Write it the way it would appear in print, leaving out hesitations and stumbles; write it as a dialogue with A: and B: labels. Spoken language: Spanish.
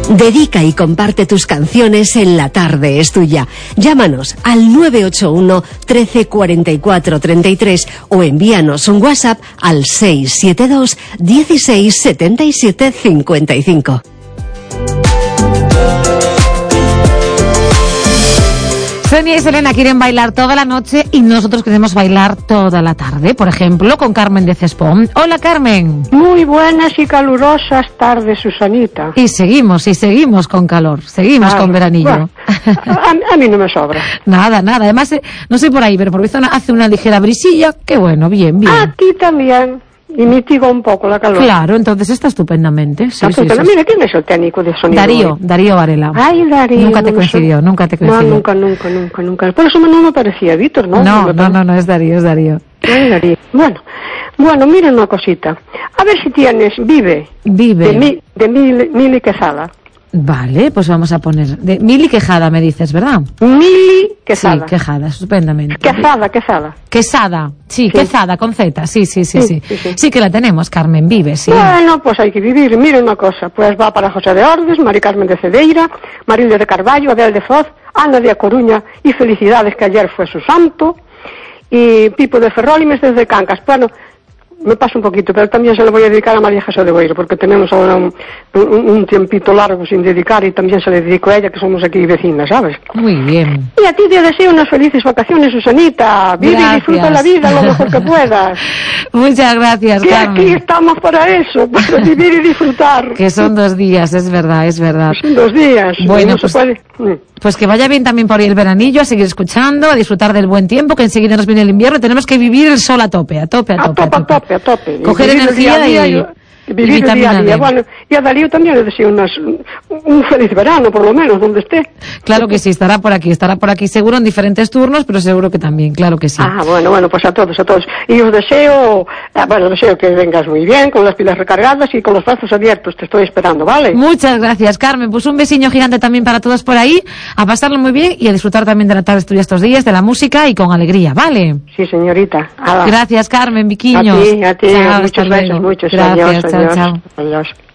A: Dedica y comparte tus canciones en La Tarde es Tuya. Llámanos al 981 13 44 33 o envíanos un WhatsApp al 672 16 77 55.
B: Sonia y Selena quieren bailar toda la noche y nosotros queremos bailar toda la tarde, por ejemplo, con Carmen de Cespón. Hola, Carmen.
C: Muy buenas y calurosas tardes, Susanita.
B: Y seguimos con calor, seguimos con veranillo.
C: Bueno, a mí no me sobra.
B: Nada. Además, no sé por ahí, pero por eso hace una ligera brisilla. Qué bueno, bien.
C: Aquí también. Y mitiga un poco la calor.
B: Claro, entonces está estupendamente. Sí.
C: Mira, ¿quién es el técnico de sonido?
B: Darío Varela.
C: Ay, Darío.
B: Nunca te coincidió.
C: No, nunca. Por eso no me parecía Víctor, ¿no?
B: No, es Darío.
C: Ay, Darío. Bueno, mira una cosita. A ver si tienes Vive. De Mili Quesada.
B: Vale, pues vamos a poner... De Mili Quejada, me dices, ¿verdad?
C: Mili Quesada.
B: Sí, Quejada, estupendamente.
C: Quesada.
B: Sí, Quesada, con Z, sí. Sí que la tenemos, Carmen, Vive, sí.
C: Bueno, pues hay que vivir. Mira una cosa, pues va para José de Ordes, Mari Carmen de Cedeira, Marilde de Carballo, Adel de Foz, Ana de A Coruña y felicidades que ayer fue su santo, y Pipo de Ferrólimes desde Cancas. Bueno, me pasa un poquito, pero también se lo voy a dedicar a María Jesús de Boiro, porque tenemos ahora un tiempito largo sin dedicar y también se le dedico a ella, que somos aquí vecinas, ¿sabes?
B: Muy bien.
C: Y a ti te deseo unas felices vacaciones, Susanita. Vive y disfruta la vida lo mejor que puedas.
B: Muchas gracias, Carmen.
C: Aquí estamos para eso, para vivir y disfrutar.
B: Que son 2 días, es verdad.
C: Son 2 días.
B: Bueno, pues que vaya bien también por ahí el veranillo, a seguir escuchando, a disfrutar del buen tiempo, que enseguida nos viene el invierno. Tenemos que vivir el sol a tope.
C: A tope.
B: Coger energía y
C: vivir el día a día. Bueno, y a Darío también le deseo un feliz verano, por lo menos, donde esté.
B: Claro que sí, estará por aquí seguro en diferentes turnos, pero seguro que también, claro que sí.
C: Bueno, pues a todos. Y os deseo, deseo que vengas muy bien, con las pilas recargadas y con los brazos abiertos, te estoy esperando, ¿vale?
B: Muchas gracias, Carmen, pues un besiño gigante también para todos por ahí, a pasarlo muy bien y a disfrutar también de la tarde tuya estos días, de la música y con alegría, ¿vale?
C: Sí, señorita.
B: Gracias, Carmen, Viquiños.
C: A ti,
B: chao,
C: muchos besos, muchos.
B: Gracias,
C: Adiós.
B: chao.
C: Adiós.